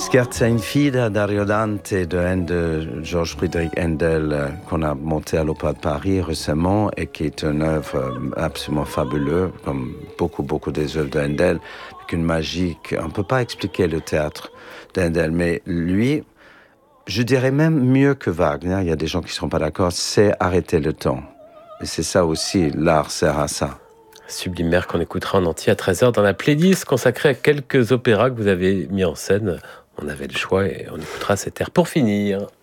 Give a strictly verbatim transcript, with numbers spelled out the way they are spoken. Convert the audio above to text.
Scherza in fida d'Ariodante de, Handel, Georges Friedrich Handel, euh, qu'on a monté à l'Opéra de Paris récemment et qui est une œuvre euh, absolument fabuleuse, comme beaucoup, beaucoup des œuvres de Handel, avec une magie qu'on ne peut pas expliquer le théâtre de Handel. Mais lui, je dirais même mieux que Wagner, il y a des gens qui ne seront pas d'accord, c'est arrêter le temps. Et c'est ça aussi, l'art sert à ça. Sublime Mère qu'on écoutera en entier à treize heures dans la playlist consacrée à quelques opéras que vous avez mis en scène. On avait le choix et on écoutera cet air pour finir.